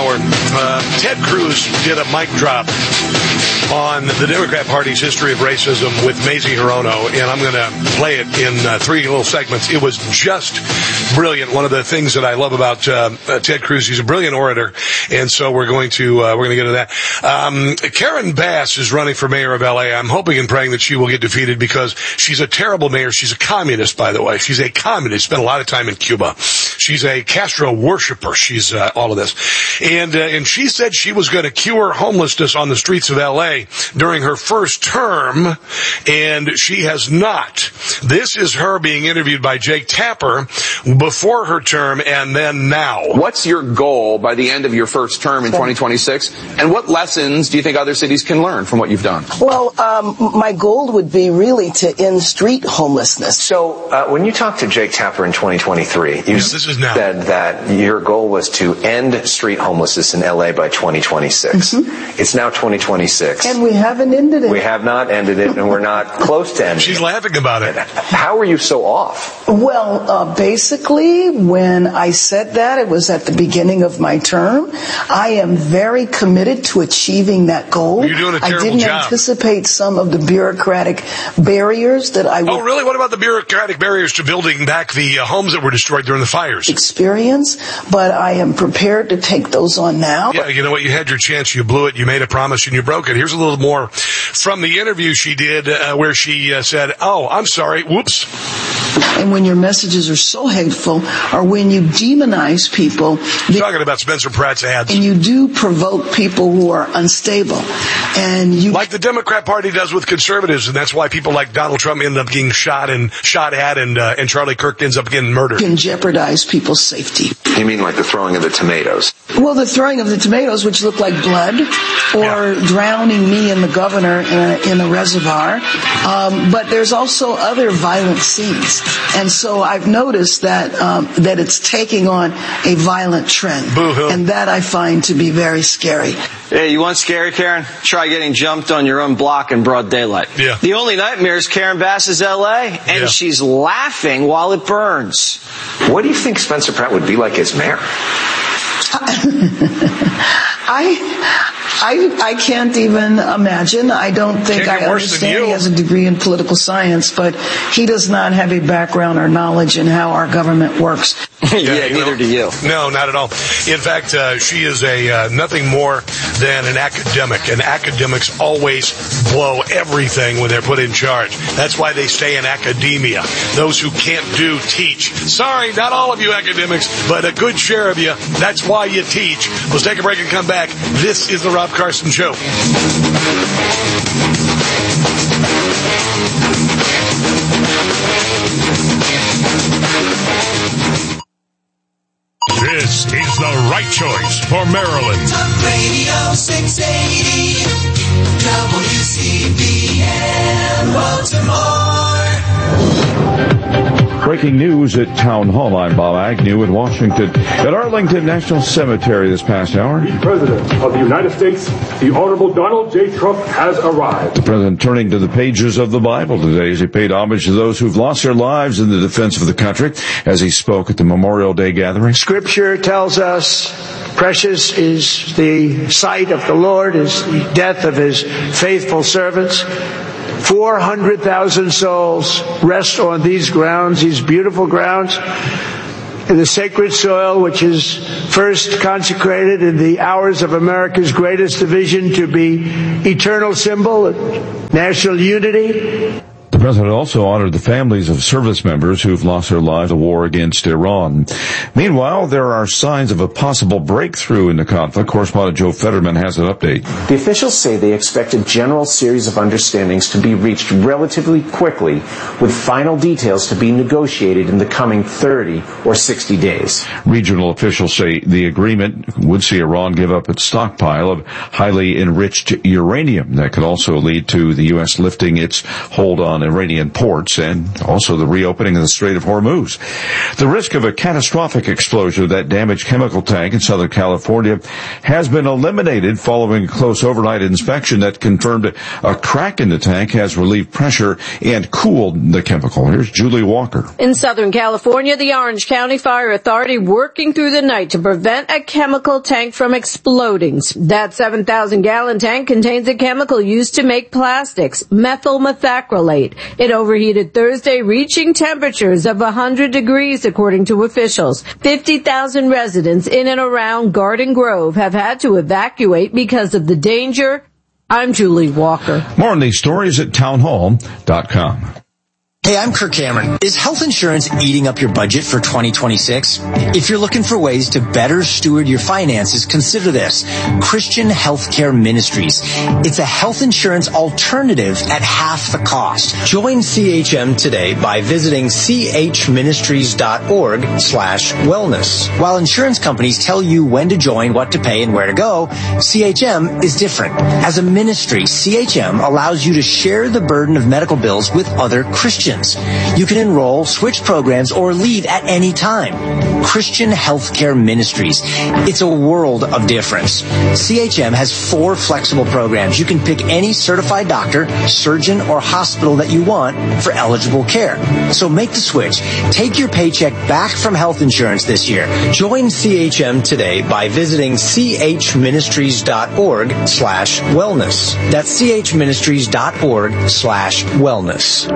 hour. Ted Cruz did a mic drop on the Democrat Party's history of racism with Mazie Hirono, and I'm going to play it in 3 little segments. It was just brilliant. One of the things that I love about Ted Cruz, he's a brilliant orator, and so we're going to get into that. Karen Bass is running for mayor of L.A. I'm hoping and praying that she will get defeated because she's a terrible mayor. She's a communist, by the way. She's a communist. Spent a lot of time in Cuba. She's a Castro worshiper. She's all of this. And she said she was going to cure homelessness on the streets of L.A. during her first term, and she has not. This is her being interviewed by Jake Tapper before her term and then now. What's your goal by the end of your first term in 2026? And what lessons do you think other cities can learn from what you've done? Well, my goal would be really to end street homelessness. So when you talked to Jake Tapper in 2023, you said that your goal was to end street homelessness in L.A. by 2026. Mm-hmm. It's now 2026. And we haven't ended it. We have not ended it, and we're not close to ending it. She's laughing about it. How are you so off? Well, basically, when I said that, it was at the beginning of my term. I am very committed to achieving that goal. You're doing a terrible job. I didn't anticipate some of the bureaucratic barriers that I would... Oh, really? What about the bureaucratic barriers to building back the homes that were destroyed during the fires? Experience, but I am prepared to take those on now. Yeah, you know what? You had your chance. You blew it. You made a promise, and you broke it. Here's a little more from the interview she did where she said, oh, I'm sorry, whoops. And when your messages are so hateful, or when you demonize people... Talking about Spencer Pratt's ads. And you do provoke people who are unstable. And you... Like the Democrat Party does with conservatives, and that's why people like Donald Trump end up getting shot at, and Charlie Kirk ends up getting murdered. Can jeopardize people's safety. You mean like the throwing of the tomatoes? Well, the throwing of the tomatoes, which look like blood, or drowning me and the governor in a reservoir. But there's also other violent scenes. And so I've noticed that it's taking on a violent trend. Boo-hoo. And that I find to be very scary. Hey, you want scary, Karen? Try getting jumped on your own block in broad daylight. Yeah. The only nightmare is Karen Bass's L.A., and she's laughing while it burns. What do you think Spencer Pratt would be like as mayor? I can't even imagine. I don't think I understand. He has a degree in political science, but he does not have a background or knowledge in how our government works. Yeah, neither do you. No, not at all. In fact, she is nothing more than an academic, and academics always blow everything when they're put in charge. That's why they stay in academia. Those who can't do, teach. Sorry, not all of you academics, but a good share of you. That's why you teach. Let's take a break and come back. This is the Rob Carson Show. This is the right choice for Maryland. Talk Radio 680 WCBM Baltimore. Breaking news at Town Hall. I'm Bob Agnew in Washington. At Arlington National Cemetery this past hour, the President of the United States, the Honorable Donald J. Trump, has arrived. The President turning to the pages of the Bible today as he paid homage to those who've lost their lives in the defense of the country as he spoke at the Memorial Day gathering. Scripture tells us precious is the sight of the Lord, is the death of his faithful servants. 400,000 souls rest on these grounds, these beautiful grounds, in the sacred soil which is first consecrated in the hours of America's greatest division to be eternal symbol of national unity. The President also honored the families of service members who've lost their lives in the war against Iran. Meanwhile, there are signs of a possible breakthrough in the conflict. Correspondent Joe Fetterman has an update. The officials say they expect a general series of understandings to be reached relatively quickly, with final details to be negotiated in the coming 30 or 60 days. Regional officials say the agreement would see Iran give up its stockpile of highly enriched uranium. That could also lead to the U.S. lifting its hold on Iran Iranian ports and also the reopening of the Strait of Hormuz. The risk of a catastrophic explosion of that damaged chemical tank in Southern California has been eliminated following a close overnight inspection that confirmed a crack in the tank has relieved pressure and cooled the chemical. Here's Julie Walker. In Southern California, the Orange County Fire Authority working through the night to prevent a chemical tank from exploding. That 7,000-gallon tank contains a chemical used to make plastics, methyl methacrylate. It overheated Thursday, reaching temperatures of 100 degrees, according to officials. 50,000 residents in and around Garden Grove have had to evacuate because of the danger. I'm Julie Walker. More on these stories at townhall.com. Hey, I'm Kirk Cameron. Is health insurance eating up your budget for 2026? If you're looking for ways to better steward your finances, consider this. Christian Healthcare Ministries. It's a health insurance alternative at half the cost. Join CHM today by visiting chministries.org/wellness. While insurance companies tell you when to join, what to pay, and where to go, CHM is different. As a ministry, CHM allows you to share the burden of medical bills with other Christians. You can enroll, switch programs, or leave at any time. Christian Healthcare Ministries. It's a world of difference. CHM has 4 flexible programs. You can pick any certified doctor, surgeon, or hospital that you want for eligible care. So make the switch. Take your paycheck back from health insurance this year. Join CHM today by visiting chministries.org/wellness. That's chministries.org/wellness.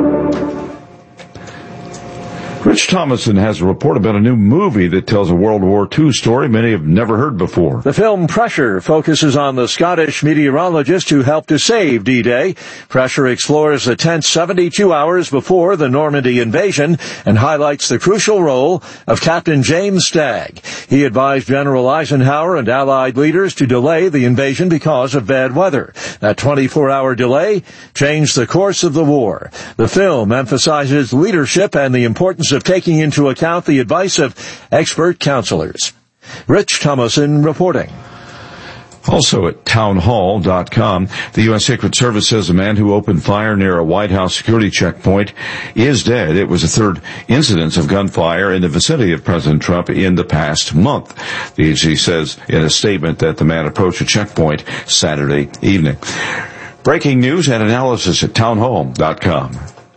Rich Thomason has a report about a new movie that tells a World War II story many have never heard before. The film Pressure focuses on the Scottish meteorologist who helped to save D-Day. Pressure explores the tense 72 hours before the Normandy invasion and highlights the crucial role of Captain James Stagg. He advised General Eisenhower and Allied leaders to delay the invasion because of bad weather. That 24-hour delay changed the course of the war. The film emphasizes leadership and the importance of taking into account the advice of expert counselors. Rich Thomason reporting. Also at townhall.com, the U.S. Secret Service says a man who opened fire near a White House security checkpoint is dead. It was the third incidence of gunfire in the vicinity of President Trump in the past month. The agency says in a statement that the man approached a checkpoint Saturday evening. Breaking news and analysis at townhall.com.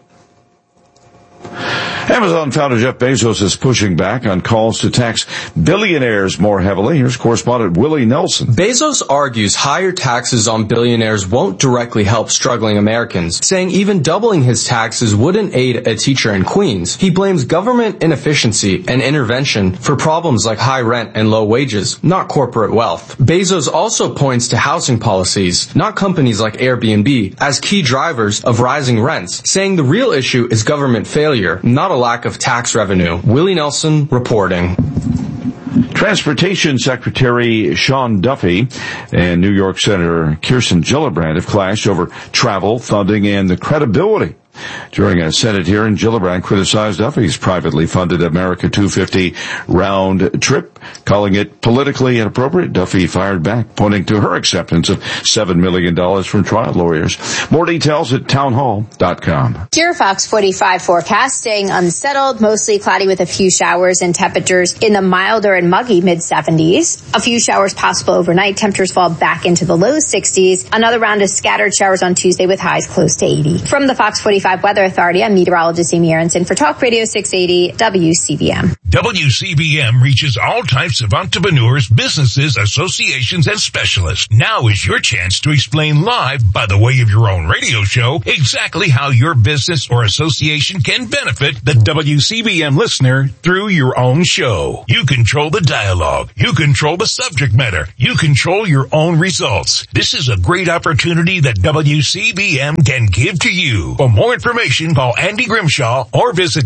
Amazon founder Jeff Bezos is pushing back on calls to tax billionaires more heavily. Here's correspondent Willie Nelson. Bezos argues higher taxes on billionaires won't directly help struggling Americans, saying even doubling his taxes wouldn't aid a teacher in Queens. He blames government inefficiency and intervention for problems like high rent and low wages, not corporate wealth. Bezos also points to housing policies, not companies like Airbnb, as key drivers of rising rents, saying the real issue is government failure, not a lack of tax revenue. Willie Nelson reporting. Transportation Secretary Sean Duffy and New York Senator Kirsten Gillibrand have clashed over travel, funding, and the credibility. During a Senate hearing, Gillibrand criticized Duffy's privately funded America 250 round trip, calling it politically inappropriate. Duffy fired back, pointing to her acceptance of $7 million from trial lawyers. More details at townhall.com. Your Fox 45 forecast staying unsettled, mostly cloudy with a few showers and temperatures in the milder and muggy mid-70s. A few showers possible overnight. Temperatures fall back into the low 60s. Another round of scattered showers on Tuesday with highs close to 80. From the Fox 45 Weather Authority, I'm meteorologist Amy Aronson for Talk Radio 680 WCBM. WCBM reaches all types of entrepreneurs, businesses, associations, and specialists. Now is your chance to explain live, by the way of your own radio show, exactly how your business or association can benefit the WCBM listener through your own show. You control the dialogue. You control the subject matter. You control your own results. This is a great opportunity that WCBM can give to you. For more information, call Andy Grimshaw or visit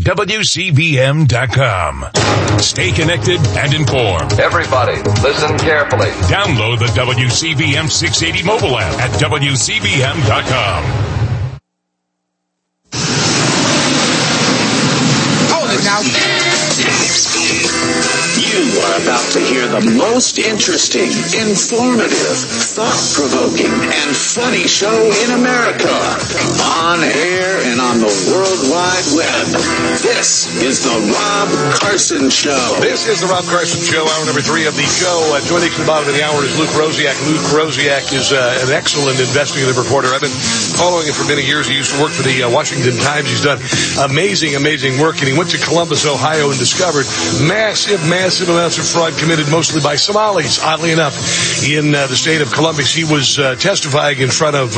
WCBM.com. Stay connected and informed. Everybody, listen carefully. Download the WCBM 680 mobile app at WCBM.com. Hold it now. You are about to hear the most interesting, informative, thought-provoking, and funny show in America. On air and on the World Wide Web. This is the Rob Carson Show. This is the Rob Carson Show, hour number 3 of the show. Joining us at the bottom of the hour is Luke Rosiak. Luke Rosiak is an excellent investigative reporter. I've been following him for many years. He used to work for the Washington Times. He's done amazing work, and he went to Columbus, Ohio, and discovered massive amounts of fraud committed mostly by Somalis, oddly enough, in the state of Columbus. He was testifying in front of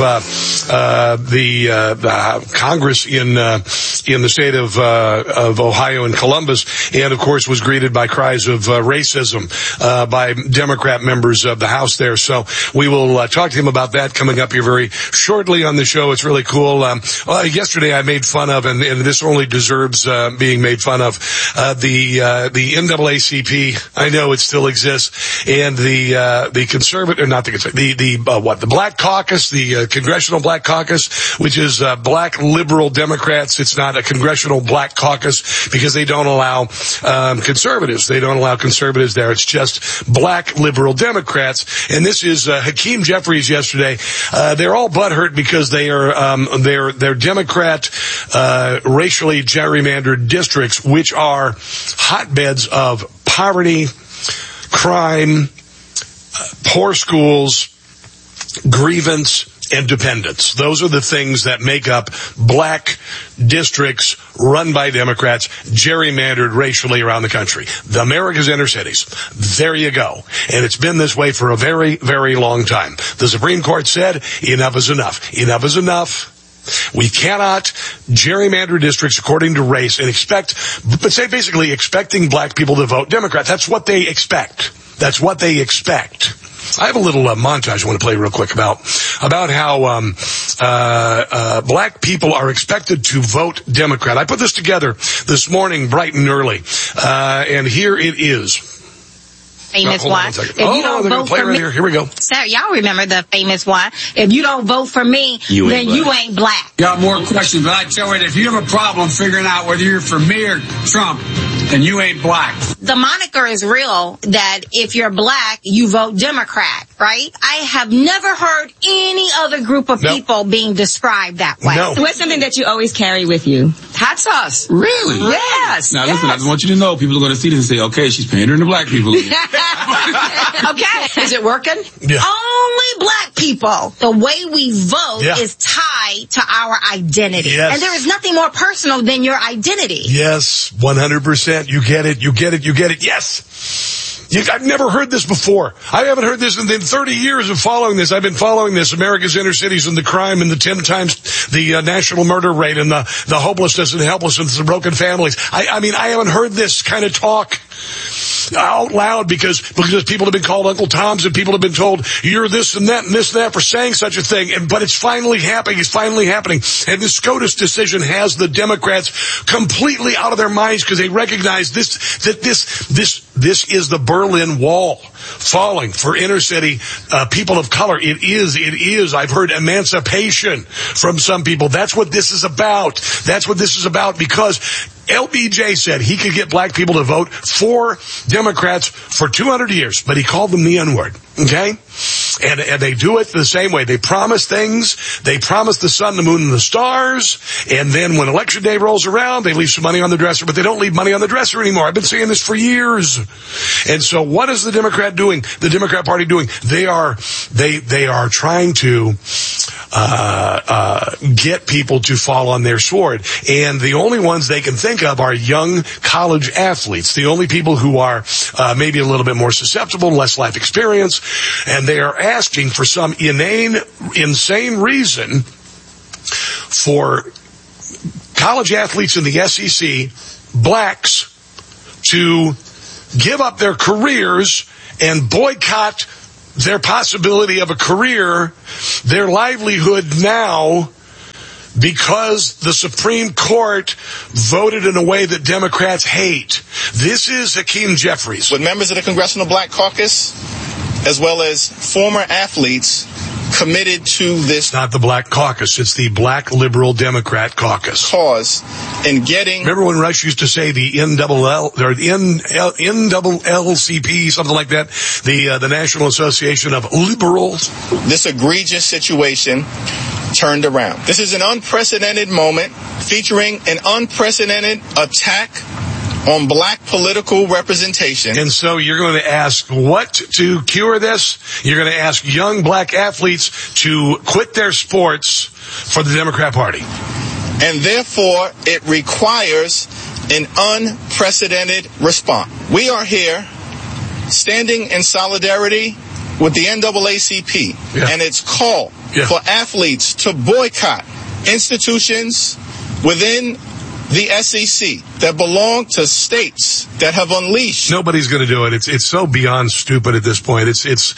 the Congress in the state of Ohio and Columbus, and of course was greeted by cries of racism by Democrat members of the House there. So we will talk to him about that coming up here very shortly on the show. It's really cool. Yesterday I made fun of, and this only deserves being made fun of, the NAACP. I know it still exists, and the conservative, not the conservative, the Black Caucus, the Congressional Black Caucus, which is Black liberal Democrats. It's not a Congressional Black Caucus because they don't allow conservatives. They don't allow conservatives there. It's just Black liberal Democrats. And this is Hakeem Jeffries yesterday. They're all butthurt because they are they're Democrat racially gerrymandered districts, which are hotbeds of poverty, crime, poor schools, grievance, and dependence. Those are the things that make up Black districts run by Democrats, gerrymandered racially around the country. The America's inner cities. There you go. And it's been this way for a very, very long time. The Supreme Court said, enough is enough. Enough is enough. We cannot gerrymander districts according to race and basically expecting Black people to vote Democrat. That's what they expect. That's what they expect. I have a little montage I want to play real quick about how Black people are expected to vote Democrat. I put this together this morning bright and early, and here it is. Famous one. If you don't vote for me, here we go. Sir, y'all remember the famous one. If you don't vote for me, then you ain't Black. Got more questions, but I tell you, if you have a problem figuring out whether you're for me or Trump, then you ain't Black. The moniker is real that if you're Black, you vote Democrat, right? I have never heard any other group of people being described that way. No. What's something that you always carry with you? Hot sauce. Really? Yes. Now, listen, I just want you to know, people are going to see this and say, okay, she's pandering to Black people. Okay. Is it working? Yeah. Only Black people. The way we vote is tied to our identity. Yes. And there is nothing more personal than your identity. Yes, 100%. You get it. Yes. I've never heard this before. I haven't heard this in 30 years of following this. I've been following this, America's inner cities and the crime and the 10 times the national murder rate and the hopelessness and helplessness and the broken families. I mean, I haven't heard this kind of talk out loud because people have been called Uncle Toms and people have been told you're this and that and this and that for saying such a thing. But it's finally happening. It's finally happening. And this SCOTUS decision has the Democrats completely out of their minds because they recognize this is the Berlin Wall falling for inner city people of color. It is. I've heard emancipation from some people. That's what this is about. That's what this is about because LBJ said he could get Black people to vote for Democrats for 200 years, but he called them the N-word. Okay? And they do it the same way. They promise things. They promise the sun, the moon, and the stars. And then when election day rolls around, they leave some money on the dresser, but they don't leave money on the dresser anymore. I've been saying this for years. And so what is the Democrat doing? The Democrat Party doing? They are trying to get people to fall on their sword. And the only ones they can think of are young college athletes, the only people who are maybe a little bit more susceptible, less life experience, and they are asking for some insane reason for college athletes in the SEC, Blacks, to give up their careers and boycott their possibility of a career, their livelihood now, because the Supreme Court voted in a way that Democrats hate. This is Hakeem Jeffries. With members of the Congressional Black Caucus, as well as former athletes committed to this. Not the Black Caucus. It's the Black Liberal Democrat Caucus. Cause in getting. Remember when Rush used to say the NLLCP, something like that? The National Association of Liberals. This egregious situation turned around. This is an unprecedented moment featuring an unprecedented attack on black political representation. And so you're going to ask what to cure this? You're going to ask young black athletes to quit their sports for the Democrat Party. And therefore, it requires an unprecedented response. We are here standing in solidarity with the NAACP and its call for athletes to boycott institutions within the SEC that belong to states that have unleashed. Nobody's going to do it. It's so beyond stupid at this point.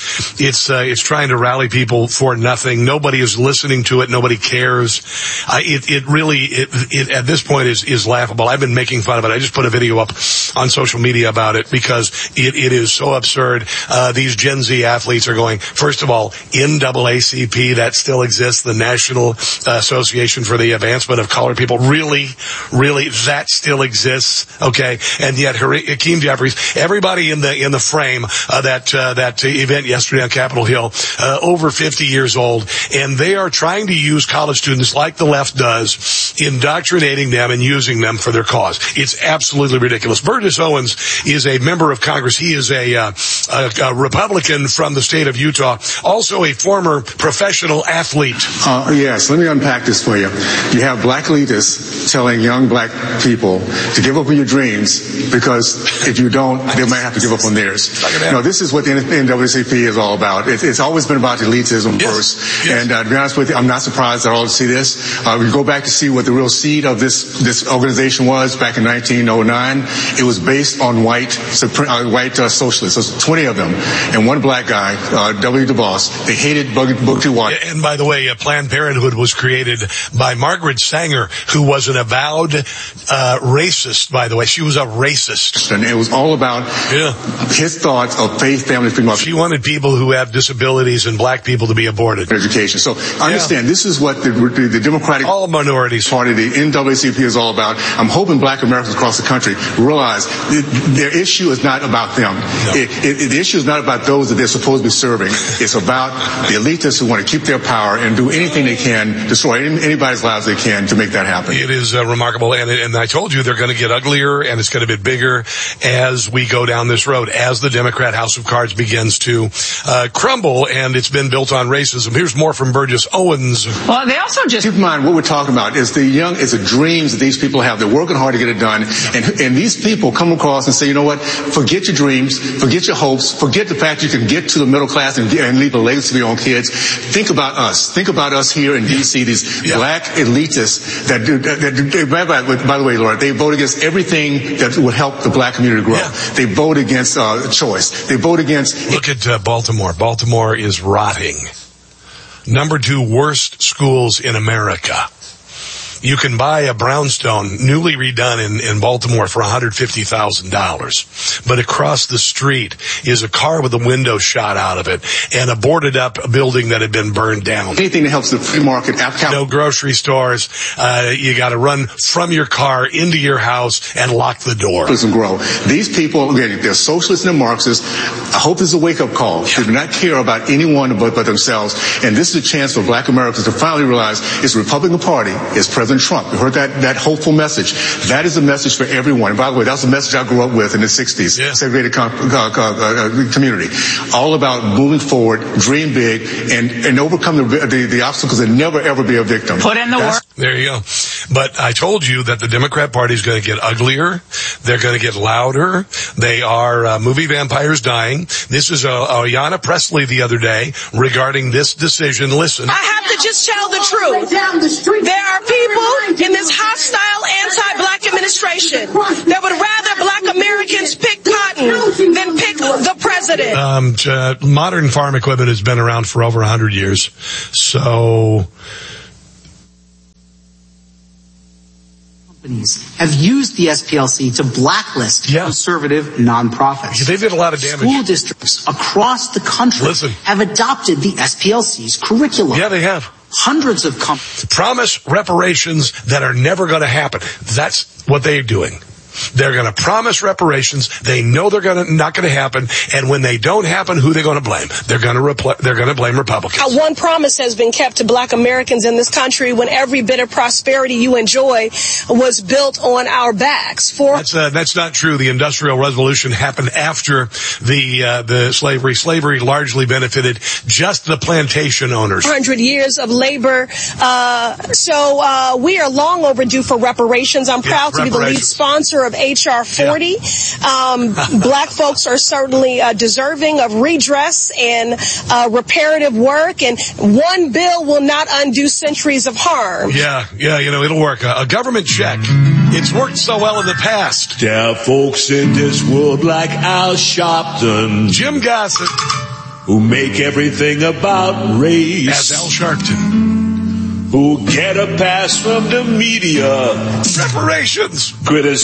It's trying to rally people for nothing. Nobody is listening to it. Nobody cares. It really at this point is laughable. I've been making fun of it. I just put a video up on social media about it because it is so absurd. These Gen Z athletes are going, first of all, NAACP, that still exists, the National Association for the Advancement of Colored People. Really, that still exists, okay? And yet, Hakeem Jeffries, everybody in the frame that event yesterday on Capitol Hill, over 50 years old, and they are trying to use college students like the left does, indoctrinating them and using them for their cause. It's absolutely ridiculous. Burgess Owens is a member of Congress. He is a Republican from the state of Utah, also a former professional athlete. Yes, let me unpack this for you. You have black elitists telling young black people to give up on your dreams because if you don't, they might have to give up on theirs. No, this is what the NAACP is all about. It's always been about elitism first. Yes. And to be honest with you, I'm not surprised at all to see this. We go back to see what the real seed of this organization was back in 1909. It was based on white socialists. There's 20 of them, and one black guy, W. Du Bois. They hated Booker T. Washington. And by the way, Planned Parenthood was created by Margaret Sanger, who was an avowed racist, by the way. She was a racist. And it was all about his thoughts of faith, family, freedom. She wanted people who have disabilities and black people to be aborted. Education. So understand, this is what the Democratic all minorities Party, the NAACP, is all about. I'm hoping black Americans across the country realize their issue is not about them. No. The issue is not about those that they're supposed to be serving. It's about the elitists who want to keep their power and do anything they can, destroy anybody's lives they can to make that happen. It is remarkable, and I told you they're going to get uglier, and it's going to get bigger as we go down this road, as the Democrat House of Cards begins to crumble, and it's been built on racism. Here's more from Burgess Owens. Well, they also just keep in mind what we're talking about is the dreams that these people have. They're working hard to get it done, and these people come across and say, you know what? Forget your dreams, forget your hopes, forget the fact you can get to the middle class and leave a legacy for your own kids. Think about us. Think about us here in D.C. These black elitists that do. By the way, Laura, they vote against everything that would help the black community grow. Yeah. They vote against choice. They vote against. Look at Baltimore. Baltimore is rotting. Number 2 worst schools in America. You can buy a brownstone newly redone in Baltimore for $150,000. But across the street is a car with a window shot out of it and a boarded up building that had been burned down. Anything that helps the free market. No grocery stores. You got to run from your car into your house and lock the door. Grow. These people, again, they're socialists and Marxists. I hope this is a wake-up call. They do not care about anyone but themselves. And this is a chance for black Americans to finally realize it's the Republican Party, it's President Trump. You heard that hopeful message. That is a message for everyone. And by the way, that's the message I grew up with in the 60s. Segregated community. All about moving forward, dream big, and overcome the obstacles and never ever be a victim. Put in the work. There you go. But I told you that the Democrat Party is going to get uglier. They're going to get louder. They are movie vampires dying. This is Ayanna Pressley the other day regarding this decision. Listen. I have to just tell the truth. There are people in this hostile anti-black administration that would rather black Americans pick cotton than pick the president. Modern farm equipment has been around for over 100 years. So companies have used the SPLC to blacklist conservative nonprofits. They did a lot of damage. School districts across the country have adopted the SPLC's curriculum. Yeah, they have. Hundreds of companies promise reparations that are never going to happen. That's what they're doing. They're going to promise reparations. They know they're not going to happen. And when they don't happen, who are they going to blame? They're going to blame Republicans. One promise has been kept to black Americans in this country when every bit of prosperity you enjoy was built on our backs. That's not true. The Industrial Revolution happened after the slavery. Slavery largely benefited just the plantation owners. 100 years of labor. So we are long overdue for reparations. I'm proud to be the lead sponsor of H.R. 40. Black folks are certainly deserving of redress and reparative work, and one bill will not undo centuries of harm. Yeah, it'll work. A government check. It's worked so well in the past. There are folks in this world like Al Sharpton, Jim Gossett, who make everything about race. As Al Sharpton. Who get a pass from the media. Reparations.